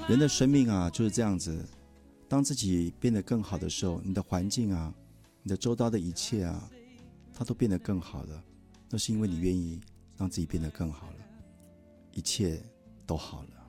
人的生命啊就是这样子，当自己变得更好的时候，你的环境啊，你的周遭的一切啊，它都变得更好了。那是因为你愿意让自己变得更好了，一切都好了。